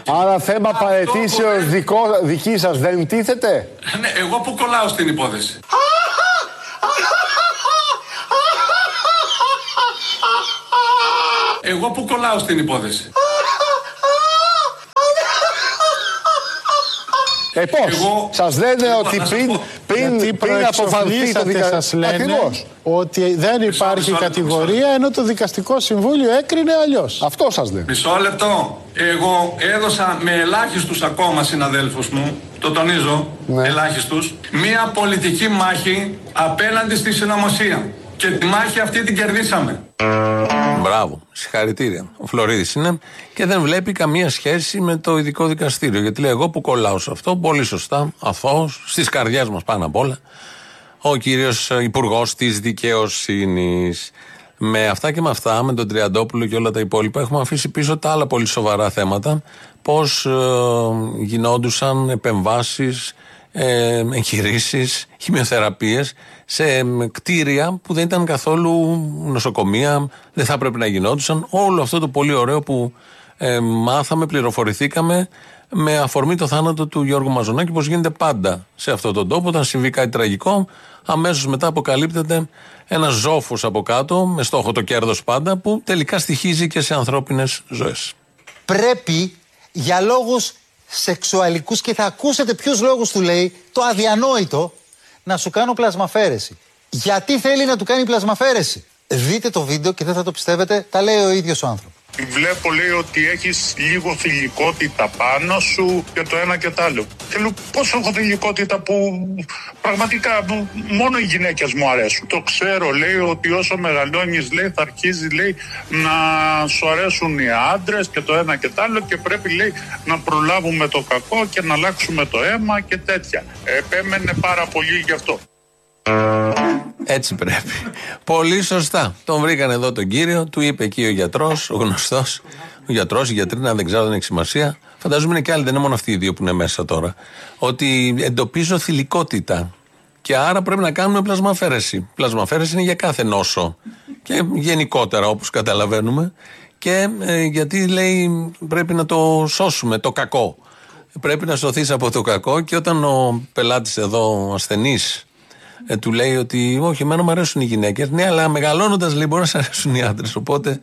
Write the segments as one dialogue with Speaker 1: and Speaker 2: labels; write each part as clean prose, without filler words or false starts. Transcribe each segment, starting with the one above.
Speaker 1: Άρα θέμα παραιτήσεως δική σας δεν τίθεται.
Speaker 2: Ναι, εγώ που κολλάω στην υπόθεση. Εγώ που κολλάω στην υπόθεση.
Speaker 1: Πώς, σας λένε ότι πριν αποφανθεί το δικαστήριο.
Speaker 3: Ακριβώς. Ότι δεν υπάρχει κατηγορία, ενώ το δικαστικό συμβούλιο έκρινε αλλιώς.
Speaker 1: Αυτό σας λένε.
Speaker 2: Μισό λεπτό. Εγώ έδωσα με ελάχιστους ακόμα συναδέλφους μου, το τονίζω, ελάχιστους, μία πολιτική μάχη απέναντι στη συνωμοσία. Και τη μάχη αυτή την κερδίσαμε.
Speaker 4: Μπράβο, συγχαρητήρια. Ο Φλωρίδης είναι και δεν βλέπει καμία σχέση με το ειδικό δικαστήριο. Γιατί λέει: εγώ που κολλάω σε αυτό, πολύ σωστά, αθώος, στις καρδιές μας πάνω απ' όλα, ο κύριος Υπουργός της Δικαιοσύνης. Με αυτά και με αυτά, με τον Τριαντόπουλο και όλα τα υπόλοιπα, έχουμε αφήσει πίσω τα άλλα πολύ σοβαρά θέματα. Πώς γινόντουσαν επεμβάσεις, εγχειρήσεις, χημειοθεραπείες σε κτίρια που δεν ήταν καθόλου νοσοκομεία, δεν θα έπρεπε να γινόντουσαν. Όλο αυτό το πολύ ωραίο που μάθαμε, πληροφορηθήκαμε με αφορμή το θάνατο του Γιώργου Μαζονάκη, πως γίνεται πάντα σε αυτόν τον τόπο. Όταν συμβεί κάτι τραγικό, αμέσως μετά αποκαλύπτεται ένας ζόφος από κάτω, με στόχο το κέρδος πάντα, που τελικά στοιχίζει και σε ανθρώπινες ζωές.
Speaker 5: Πρέπει για λόγους σεξουαλικούς, και θα ακούσετε ποιους λόγους του λέει, το αδιανόητο, να σου κάνω πλασμαφαίρεση. Γιατί θέλει να του κάνει πλασμαφαίρεση? Δείτε το βίντεο και δεν θα το πιστεύετε, τα λέει ο ίδιος ο άνθρωπος.
Speaker 6: Βλέπω, λέει, ότι έχεις λίγο θηλυκότητα πάνω σου και το ένα και το άλλο. Και λέω, πώς έχω θηλυκότητα που πραγματικά μόνο οι γυναίκες μου αρέσουν. Το ξέρω, λέει, ότι όσο μεγαλώνεις, λέει, θα αρχίζει, λέει, να σου αρέσουν οι άντρες και το ένα και το άλλο και πρέπει, λέει, να προλάβουμε το κακό και να αλλάξουμε το αίμα και τέτοια. Επέμενε πάρα πολύ γι' αυτό.
Speaker 4: Έτσι πρέπει. Πολύ σωστά. Τον βρήκαν εδώ τον κύριο, του είπε εκεί ο γιατρός, ο γνωστός, ο γιατρός, η γιατρίνα, δεν ξέρω, δεν έχει σημασία. Φαντάζομαι είναι και άλλοι, δεν είναι μόνο αυτοί οι δύο που είναι μέσα τώρα. Ότι εντοπίζω θηλυκότητα. Και άρα πρέπει να κάνουμε πλασμαφαίρεση. Πλασμαφαίρεση είναι για κάθε νόσο. Και γενικότερα, όπως καταλαβαίνουμε. Και γιατί λέει πρέπει να το σώσουμε, το κακό. Πρέπει να σωθείς από το κακό. Και όταν ο πελάτης εδώ, ο ασθενής, του λέει ότι όχι, εμένα μου αρέσουν οι γυναίκες. Ναι, αλλά μεγαλώνοντας, λέει, μπορεί να σε αρέσουν οι άντρες. Οπότε.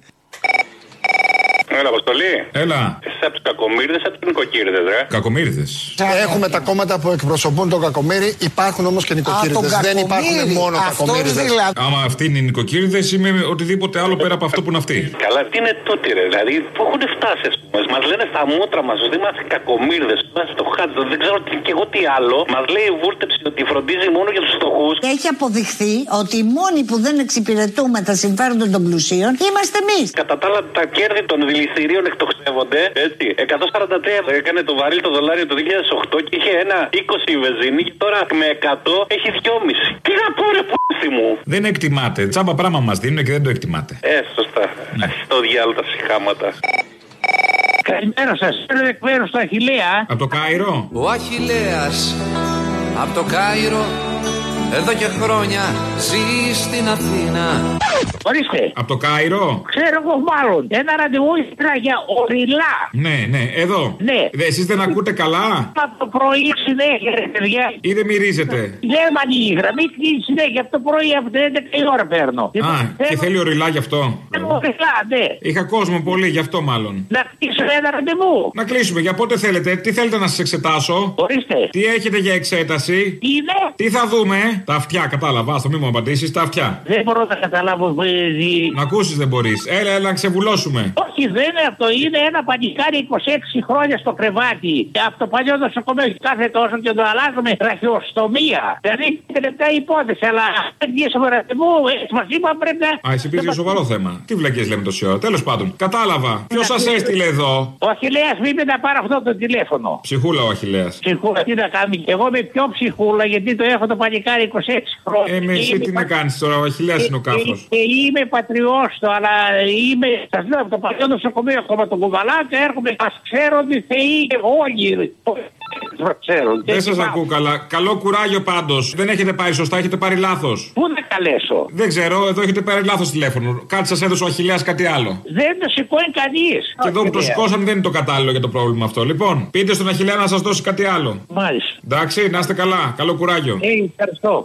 Speaker 7: Έλα, Αποστολή.
Speaker 8: Έλα.
Speaker 7: Εσύ από τους κακομοίριδες, από τους νοικοκύριδες, ρε.
Speaker 8: Κακομοίριδες.
Speaker 3: Έχουμε τα κόμματα που εκπροσωπούν τον κακομοίρη, υπάρχουν όμως και νοικοκύριδες. Δεν υπάρχουν μόνο κακομοίριδες.
Speaker 8: Δηλαδή. Άμα αυτοί είναι οι νοικοκύριδες, είμαι οτιδήποτε άλλο πέρα από αυτό που είναι αυτοί.
Speaker 7: Καλά, τι είναι τούτοι, ρε. Δηλαδή, που έχουν φτάσει, ας πούμε. Μας λένε στα μούτρα μας ότι είμαστε κακομοίριδες. Είμαστε στο χάτι, δεν ξέρω και εγώ τι άλλο. Μας λέει η βούρτεψη ότι φροντίζει μόνο για τους φτωχούς.
Speaker 9: Έχει αποδειχθεί ότι οι μόνοι που δεν εξυπηρετούμε τα συμφέροντα των πλουσίων είμαστε εμείς.
Speaker 7: Κατά τα άλλα, τα κέρδη των δηληστηρίων εκτοξεύονται. Έτσι. 143 έκανε το βαρύλ το δολάριο το 2008 και είχε ένα 20 η βενζίνη και τώρα με 100 έχει 2,5. Τι να πω, ρε πούστη μου.
Speaker 8: Δεν εκτιμάται. Τσάμπα πράγμα μας δίνουν και δεν το εκτιμάτε.
Speaker 7: Σωστά. Στο διάλογο τα συχάματα.
Speaker 10: Καλημέρα σας, θέλω εκ μέρους του Αχιλλέα.
Speaker 8: Από το Κάιρο.
Speaker 11: Ο Αχιλλέας από το Κάιρο εδώ και χρόνια ζει στην Αθήνα.
Speaker 10: Ορίστε.
Speaker 8: Από το Κάιρο.
Speaker 10: Ξέρω εγώ μάλλον. Ένα ραντεβού ήθελα για ορειλά.
Speaker 8: Ναι, ναι, εδώ.
Speaker 10: Ναι.
Speaker 8: Εσείς δεν ακούτε καλά?
Speaker 10: Από το πρωί συνέχεια, ρε παιδιά.
Speaker 8: Ή δεν μυρίζετε?
Speaker 10: Δεν μ' ανοίγει η γραμμή και συνέχεια από το πρωί από το 11 η ώρα παίρνω.
Speaker 8: Και θέλει ορειλά γι' αυτό.
Speaker 10: Ορειλά, ναι.
Speaker 8: Είχα κόσμο πολύ γι' αυτό μάλλον.
Speaker 10: Να κλείσουμε ένα ραντεβού.
Speaker 8: Να κλείσουμε, για πότε θέλετε? Τι θέλετε να σας εξετάσω?
Speaker 10: Ορίστε.
Speaker 8: Τι έχετε για εξέταση?
Speaker 10: Είναι.
Speaker 8: Τι θα δούμε? Τα αυτιά, κατάλαβα. Στο μη μου απαντήσεις, τα αυτιά.
Speaker 10: Δεν μπορώ να καταλάβω.
Speaker 8: Να ακούσεις δεν μπορείς. Έλα, να ξεβουλώσουμε.
Speaker 10: Όχι, δεν είναι αυτό. Είναι ένα πανικάρι 26 χρόνια στο κρεβάτι. Και από το παλιό νοσοκομείο κάθε τόσο και το αλλάζουμε ραχιοστομία. Δηλαδή είναι λεπτά υπόθεση. Αλλά δεν βγήκαμε ραντεβού. Μας είπα πρέπει να.
Speaker 8: Εσύ πήρε για σοβαρό θέμα. Τι βλακίες λέμε τόση ώρα. Τέλος πάντων, κατάλαβα. Ποιος σας έστειλε εδώ?
Speaker 10: Ο Αχιλλέας μου είπε να πάρω αυτό το τηλέφωνο.
Speaker 8: Ψυχούλα ο Αχιλλέας.
Speaker 10: Ψυχούλα, τι να κάνει. Εγώ είμαι πιο ψυχούλα γιατί το έχω το πανικάρι 26 χρόνια.
Speaker 8: Με εσύ τι να κάνεις τώρα, ο Αχιλλέας είναι ο κάφρος.
Speaker 10: Είμαι πατριώστο, αλλά είμαι. Σας λέω από το παλιό νοσοκομείο ακόμα τον κουβαλά και έρχομαι. Ας ξέρω ότι θεοί και όλοι.
Speaker 8: Δεν σας ακούω καλά. Καλό κουράγιο πάντως. Δεν έχετε πάρει σωστά, έχετε πάρει λάθος.
Speaker 10: Πού να καλέσω?
Speaker 8: Δεν ξέρω, εδώ έχετε πάρει λάθος τηλέφωνο. Κάτι σας έδωσε ο Αχιλλέας κάτι άλλο.
Speaker 10: Δεν το σηκώνει κανείς.
Speaker 8: Και εδώ που το σηκώσαν δεν είναι το κατάλληλο για το πρόβλημα αυτό. Λοιπόν, πείτε στον Αχιλλέα να σας δώσει κάτι άλλο.
Speaker 10: Μάλιστα.
Speaker 8: Εντάξει, να είστε καλά. Καλό κουράγιο.
Speaker 10: Ευχαριστώ.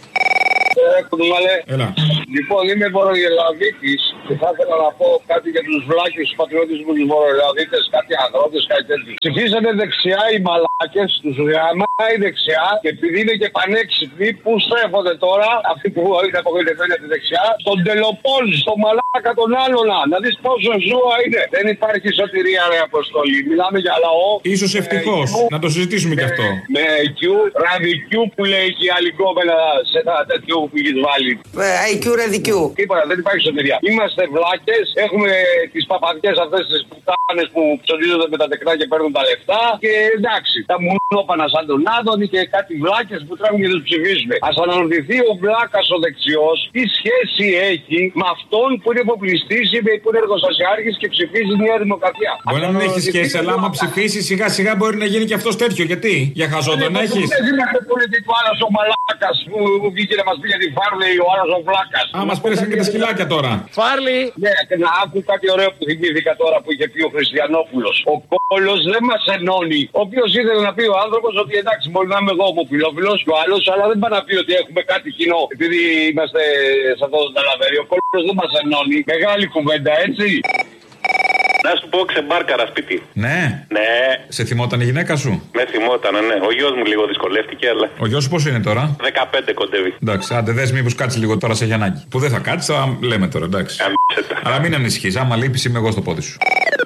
Speaker 8: Έλα.
Speaker 12: Λοιπόν, είμαι Βορειοελλαδίτης και θα ήθελα να πω κάτι για τους βλάκες, τους πατριώτες μου, τους Βορειοελλαδίτες, κάτι αγρότες, κάτι τέτοιο. Ψηφίσανε δεξιά οι μαλάκες, τους γαμάει δεξιά και επειδή είναι και πανέξυπνοι, που στρέφονται τώρα, αυτοί που είναι απογοητευμένοι από τη δεξιά, στον Τελοπόλη, στον μαλάκα τον άλλον. Να δεις πόσο ζώα είναι. Δεν υπάρχει σωτηρία, ρε Αποστολή. Μιλάμε για λαό.
Speaker 8: Ίσως ευτυχώς. Να το συζητήσουμε κι αυτό.
Speaker 12: Με IQ, ραδικιού που λέει και η άλλη κόμενα σε ένα τέτοιο που έχει βάλει.
Speaker 13: IQ, ραδικιού.
Speaker 12: Τίποτα, δεν υπάρχει σωτηρία. Είμαστε βλάκες, έχουμε τις παπαδιές αυτές τις πουτάνες που ψωνίζονται με τα τεκνά και παίρνουν τα λεφτά. Και εντάξει, τα μουνόπανα σαν τον Άδωνη και κάτι βλάκες που τρέχουν και τους ψηφίζουμε. Ας αναρωτηθεί ο βλάκας ο δεξιός τι σχέση έχει με αυτόν που είναι υποπληστής ή που είναι εργοστασιάρχης και ψηφίζει Νέα Δημοκρατία.
Speaker 8: Μπορεί να μην έχει σχέση, αλλά άμα ψηφίσει σιγά σιγά μπορεί να γίνει και αυτός τέτοιο. Γιατί? Για χαζό τον έχεις?
Speaker 12: Δεν είμαστε πολιτικό άλλος ο μαλάκας που βγήκε να μας πει για τη Φάρλη ο άλλος ο βλάκας.
Speaker 8: Α, μας πήρεσαν και τα σκυλάκια τώρα.
Speaker 12: Φάρλη! Ναι, και να άκου κάτι ωραίο που θυμήθηκα τώρα που είχε πει ο Χριστιανόπουλος. Ο κόλος δεν μας ενώνει. Ο οποίος ήθελε να πει ο άνθρωπος ότι εντάξει, μπορεί να είμαι εγώ ομοφυλόφιλος και ο άλλος, αλλά δεν πάει να πει ότι έχουμε κάτι κοινό. Επειδή είμαστε σε αυτό το ταλαβέρι. Ο κόλος δεν μας ενώνει. Μεγάλη κουβέντα, έτσι.
Speaker 7: Να σου πω, ξεμπάρκαρα σπίτι.
Speaker 8: Ναι.
Speaker 7: Ναι.
Speaker 8: Σε θυμόταν η γυναίκα σου?
Speaker 7: Με θυμόταν, ναι. Ο γιος μου λίγο δυσκολεύτηκε, αλλά.
Speaker 8: Ο γιος σου πώς είναι τώρα?
Speaker 7: 15 κοντεύει.
Speaker 8: Εντάξει, άντε δες μήπως κάτσει λίγο τώρα σε Γιαννάκη. Που δεν θα κάτσει, θα λέμε τώρα, εντάξει. Αλλά μην ανησυχείς, άμα λείπεις είμαι εγώ στο πόδι σου.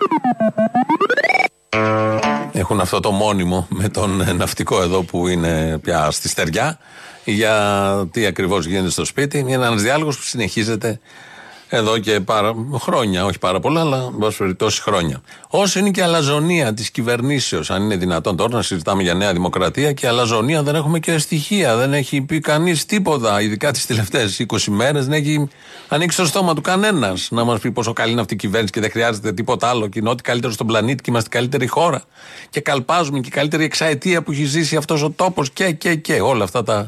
Speaker 4: Έχουν αυτό το μόνιμο με τον ναυτικό εδώ που είναι πια στη στεριά για τι ακριβώς γίνεται στο σπίτι. Είναι ένας διάλογος που συνεχίζεται εδώ και χρόνια, όχι πάρα πολλά, αλλά εν πάση περιπτώσει χρόνια. Όσο είναι και η αλαζονία της κυβερνήσεως, αν είναι δυνατόν τώρα να συζητάμε για Νέα Δημοκρατία και αλαζονία, δεν έχουμε και στοιχεία, δεν έχει πει κανείς τίποτα, ειδικά τις τελευταίες 20 μέρες, δεν έχει ανοίξει το στόμα του κανένας να μας πει πόσο καλή είναι αυτή η κυβέρνηση και δεν χρειάζεται τίποτα άλλο και είναι ό,τι καλύτερο στον πλανήτη και είμαστε η καλύτερη χώρα. Και καλπάζουμε και η καλύτερη εξαετία που έχει ζήσει αυτός ο τόπος και όλα αυτά τα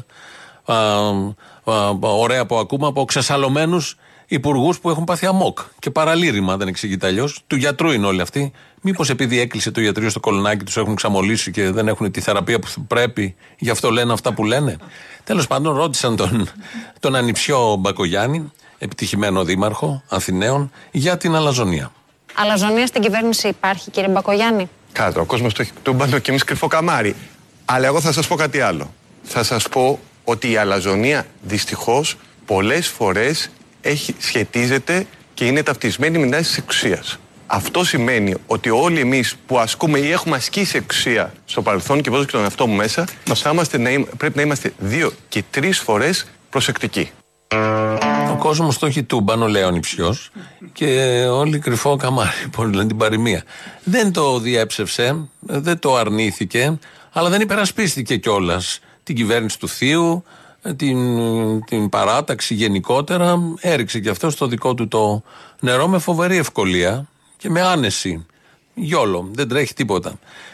Speaker 4: ωραία που ακούμε από ξεσαλωμένους υπουργούς που έχουν πάθει αμόκ και παραλήρημα, δεν εξηγείται αλλιώς. Του γιατρού είναι όλοι αυτοί. Μήπως επειδή έκλεισε το ιατρείο στο κολονάκι τους έχουν ξαμολύσει και δεν έχουν τη θεραπεία που πρέπει, γι' αυτό λένε αυτά που λένε. Τέλος πάντων, ρώτησαν τον ανιψιό Μπακογιάννη, επιτυχημένο δήμαρχο Αθηναίων, για την αλαζονία.
Speaker 14: Αλαζονία στην κυβέρνηση υπάρχει, κύριε Μπακογιάννη?
Speaker 15: Κάτω, ο κόσμος το έχει τούμπανο και εμείς κρυφό καμάρι. Αλλά εγώ θα σας πω κάτι άλλο. Θα σας πω ότι η αλαζονία δυστυχώς πολλές φορές σχετίζεται και είναι ταυτισμένη με τάσεις της εξουσίας. Αυτό σημαίνει ότι όλοι εμείς που ασκούμε ή έχουμε ασκήσει εξουσία στο παρελθόν και βάζω και τον εαυτό μου μέσα, πρέπει να είμαστε 2 και 3 φορές προσεκτικοί.
Speaker 4: Ο κόσμος το έχει τούμπανο, λέει ο νηψιός, και όλοι κρυφό καμάρι, πολύ λένε την παροιμία. Δεν το διέψευσε, δεν το αρνήθηκε, αλλά δεν υπερασπίστηκε κιόλας την κυβέρνηση του θείου, την παράταξη γενικότερα, έριξε και αυτό στο δικό του το νερό με φοβερή ευκολία και με άνεση. Γιόλο, δεν τρέχει τίποτα.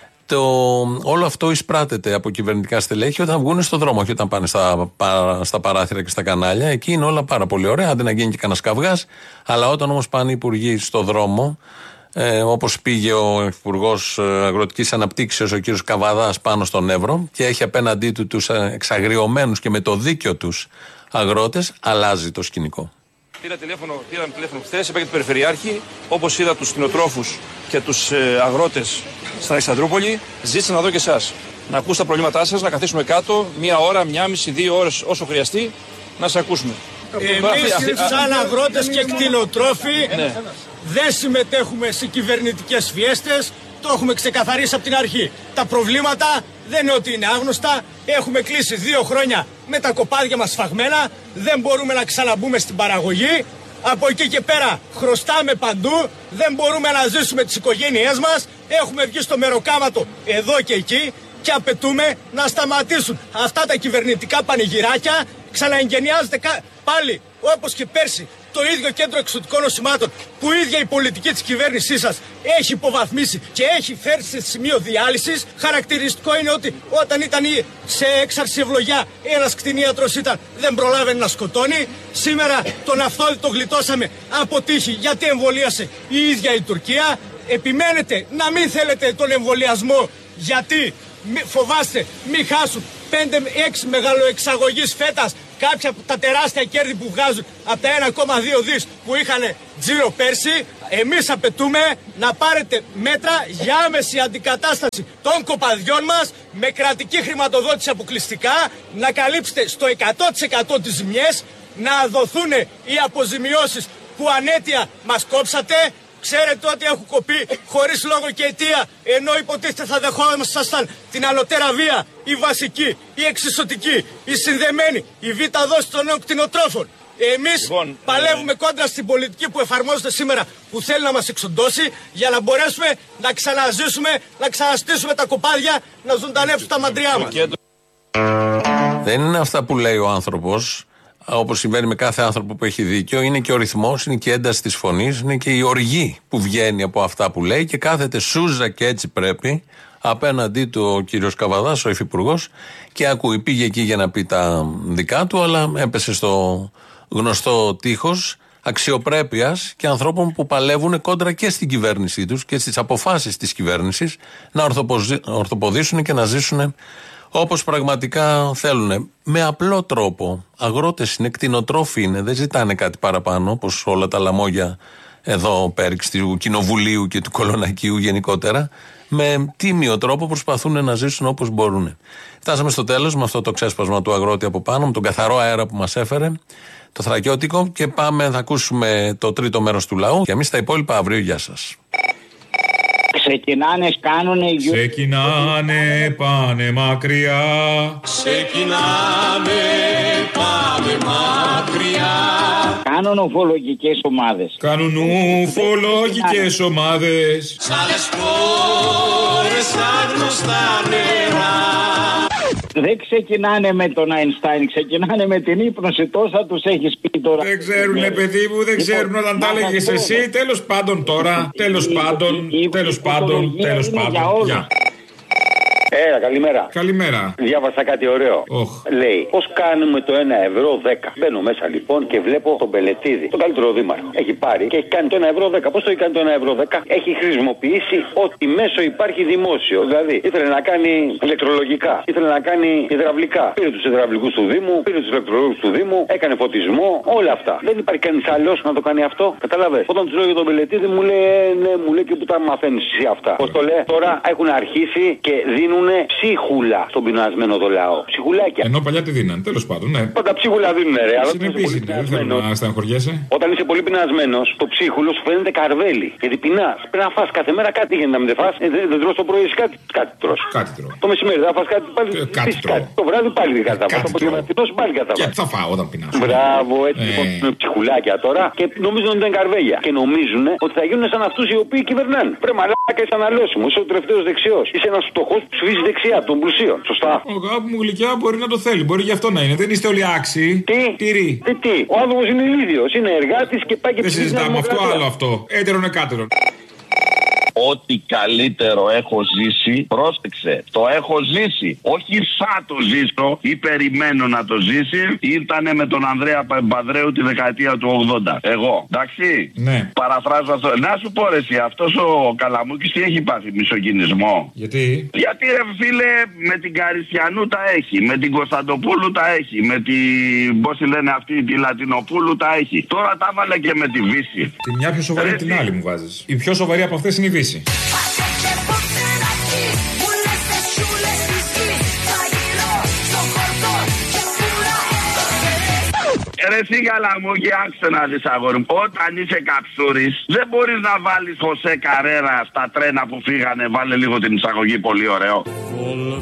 Speaker 4: Όλο αυτό εισπράτεται από κυβερνητικά στελέχη όταν βγουν στον δρόμο, όχι όταν πάνε στα παράθυρα και στα κανάλια. Εκεί είναι όλα πάρα πολύ ωραία, αντί να γίνει και κανένα καυγάς. Αλλά όταν όμως πάνε οι υπουργοί στο δρόμο, όπως πήγε ο Υπουργός Αγροτικής Αναπτύξεως, ο κύριος Καβαδάς, πάνω στον Εύρο και έχει απέναντί του τους εξαγριωμένους και με το δίκιο τους αγρότες, αλλάζει το σκηνικό.
Speaker 16: Πήραμε τηλέφωνο χθες, είπα και τον Περιφερειάρχη, όπως είδα τους κτηνοτρόφους και τους αγρότες στην Αλεξανδρούπολη, ζήτησα να δω και εσάς. Να ακούσω τα προβλήματά σας, να καθίσουμε κάτω, 1 ώρα, 1,5, 2 ώρες όσο χρειαστεί, να σας ακούσουμε.
Speaker 17: Εμείς σαν αγρότες και κτηνοτρόφοι δεν συμμετέχουμε σε κυβερνητικές φιέστες, το έχουμε ξεκαθαρίσει από την αρχή. Τα προβλήματα δεν είναι ότι είναι άγνωστα, έχουμε κλείσει 2 χρόνια με τα κοπάδια μας σφαγμένα, δεν μπορούμε να ξαναμπούμε στην παραγωγή, από εκεί και πέρα χρωστάμε παντού, δεν μπορούμε να ζήσουμε τις οικογένειές μας, έχουμε βγει στο μεροκάματο εδώ και εκεί και απαιτούμε να σταματήσουν αυτά τα κυβερνητικά πανηγυράκια, ξαναεγγενιάζεται πάλι όπως και πέρσι το ίδιο κέντρο εξωτικών νοσημάτων που η ίδια η πολιτική της κυβέρνησής σας έχει υποβαθμίσει και έχει φέρει σε σημείο διάλυσης. Χαρακτηριστικό είναι ότι όταν ήταν σε έξαρση ευλογιά ένας κτηνίατρος δεν προλάβαινε να σκοτώνει. Σήμερα τον Αυθόδη τον γλιτώσαμε από τύχη γιατί εμβολίασε η ίδια η Τουρκία. Επιμένετε να μην θέλετε τον εμβολιασμό γιατί φοβάστε μην χάσουν 5-6 μεγαλοεξαγωγής φέτας κάποια από τα τεράστια κέρδη που βγάζουν από τα 1,2 δις που είχαν τζίρο πέρσι. Εμείς απαιτούμε να πάρετε μέτρα για άμεση αντικατάσταση των κοπαδιών μας με κρατική χρηματοδότηση αποκλειστικά, να καλύψετε στο 100% τις ζημιές, να δοθούν οι αποζημιώσεις που ανέτεια μας κόψατε. Ξέρετε ότι έχουν κοπεί χωρίς λόγο και αιτία, ενώ υποτίθεται θα δεχόμασταν την ανωτέρα βία, η βασική, η εξισωτική, η συνδεμένη, η β' δόση των νέων κτηνοτρόφων. Εμείς παλεύουμε κόντρα στην πολιτική που εφαρμόζεται σήμερα, που θέλει να μας εξοντώσει, για να μπορέσουμε να ξαναζήσουμε, να ξαναστήσουμε τα κοπάδια, να ζωντανεύσουν τα μαντριά μας.
Speaker 4: Δεν είναι αυτά που λέει ο άνθρωπος. Όπως συμβαίνει με κάθε άνθρωπο που έχει δίκιο, είναι και ο ρυθμός, είναι και η ένταση της φωνής, είναι και η οργή που βγαίνει από αυτά που λέει και κάθεται σούζα και έτσι πρέπει απέναντί του ο κύριος Καβαδάς, ο υφυπουργός, και ακούει. Πήγε εκεί για να πει τα δικά του, αλλά έπεσε στο γνωστό τείχος αξιοπρέπειας και ανθρώπων που παλεύουν κόντρα και στην κυβέρνησή τους και στις αποφάσεις της κυβέρνησης να ορθοποδήσουν και να ζήσουν όπως πραγματικά θέλουν. Με απλό τρόπο. Αγρότες είναι, κτηνοτρόφοι είναι, δεν ζητάνε κάτι παραπάνω, όπως όλα τα λαμόγια εδώ πέριξ του Κοινοβουλίου και του Κολονακίου γενικότερα. Με τίμιο τρόπο προσπαθούν να ζήσουν όπως μπορούν. Φτάσαμε στο τέλος με αυτό το ξέσπασμα του αγρότη από πάνω, με τον καθαρό αέρα που μας έφερε, το θρακιώτικο, και πάμε, θα ακούσουμε το τρίτο μέρος του λαού. Και εμείς τα υπόλοιπα αύριο. Γεια σας.
Speaker 10: Ξεκινάνε, κάνουνε.
Speaker 8: Ξεκινάνε, πάνε μακριά.
Speaker 10: Ξεκινάνε, πάμε μακριά. Κάνουν ουφολογικές ομάδες.
Speaker 8: Κάνουν ουφολογικές ομάδες.
Speaker 10: Σαν τις χώρες, σαν γνωστά νερά. Δεν ξεκινάνε με τον Αϊνστάιν, ξεκινάνε με την ύπνωση. Τόσα τους έχεις πει τώρα.
Speaker 8: Δεν ξέρουνε, παιδί μου, δεν ξέρουν όταν τα έλεγες εσύ. Τέλος πάντων τώρα. Τέλος πάντων. Γεια.
Speaker 13: Έλα, καλημέρα.
Speaker 8: Καλημέρα.
Speaker 13: Διάβασα κάτι ωραίο. Λέει, πώς κάνουμε το 1,10€. Μπαίνω μέσα λοιπόν και βλέπω τον Πελετίδη, τον καλύτερο δήμαρχο. Έχει πάρει και έχει κάνει το 1,10€. Πώς το έχει κάνει το 1,10€? Έχει χρησιμοποιήσει ό,τι μέσο υπάρχει δημόσιο. Δηλαδή, ήθελε να κάνει ηλεκτρολογικά, ήθελε να κάνει υδραυλικά. Πήρε τους υδραυλικούς του Δήμου, πήρε τους ηλεκτρολόγους του Δήμου, έκανε φωτισμό, όλα αυτά. Δεν υπάρχει κανείς άλλος να το κάνει αυτό. Καταλαβες. Όταν του λέω για τον Πελετίδη, μου λέει, ναι, μου λέει και που τα μαθαίνεις εσύ αυτά. Πώς το λέει? Τώρα έχουν αρχίσει και δίνουν ψίχουλα στον πεινασμένο το λαό. Ψιχουλάκια.
Speaker 8: Ενώ παλιά τι δίνανε, τέλος πάντων, ναι.
Speaker 13: Πάντα ψίχουλα δίνουν, ρε.
Speaker 8: Συνεπής είναι, δεν θέλω να στεναχωριέσαι.
Speaker 13: Όταν είσαι πολύ πεινασμένος, το ψίχουλο σου φαίνεται καρβέλι. Γιατί πεινάς. Πρέπει να φας κάθε μέρα κάτι, γίνεται να μην φας. Δεν τρως το πρωί, κάτι τρως.
Speaker 8: Κάτι τρώω.
Speaker 13: Το μεσημέρι θα φας κάτι πάλι.
Speaker 8: Κάτι τρώω.
Speaker 13: Το βράδυ πάλι κάτι θα φας. Το απογευματινό πάλι κάτι θα φας.
Speaker 8: Και θα φάω όταν πεινάσω.
Speaker 13: Μπράβο, έτσι λοιπόν είναι ψιχουλάκια τώρα και νομίζουν ότι είναι καρβέλια. Και νομίζουν ότι θα γίνουν σαν αυτούς οι οποίοι κυβερνάνε. Πρέπει μαλάκα, είσαι αναλώσιμο. Είσαι ο τελευταίος δεξιός. Είσαι ένας φτωχός που ψηφίζει δεξιά των πλουσίων. Σωστά.
Speaker 8: Ο αγάπη μου γλυκιά μπορεί να το θέλει. Μπορεί γι' αυτό να είναι. Δεν είστε όλοι άξιοι.
Speaker 13: Τι. Ο άνθρωπος είναι ηλίθιος. Είναι εργάτης και πάει και ψηφίζει.
Speaker 8: Δεν συζητάμε αυτό, άλλο αυτό. Έτερον εκάτερον.
Speaker 18: Ό,τι καλύτερο έχω ζήσει, πρόσεξε, το έχω ζήσει. Όχι θα το ζήσω ή περιμένω να το ζήσει. Ήτανε με τον Ανδρέα Παπανδρέου τη δεκαετία του 80. Εγώ, εντάξει.
Speaker 8: Ναι.
Speaker 18: Παραφράζω αυτό. Να σου πω ρε εσύ, αυτός ο Καλαμούκης τι έχει πάθει, μισογυνισμό?
Speaker 8: Γιατί
Speaker 18: ρε φίλε, με την Καριστιανού τα έχει, με την Κωνσταντοπούλου τα έχει, με την, πώς τη λένε αυτή, τη Λατινοπούλου τα έχει. Τώρα τα βάλε και με τη Βύση.
Speaker 8: Τη μια πιο σοβαρή από την άλλη μου βάζεις. Η πιο σοβαρή από αυτές είναι η Βύση.
Speaker 18: Ρε εσύ Καλαμούκη, άκουσε να δεις αγόρι μου. Όταν είσαι καψούρης, δεν μπορείς να βάλεις Χωσέ Καρέρα στα τρένα που φύγανε. Βάλε λίγο την εισαγωγή, πολύ ωραίο.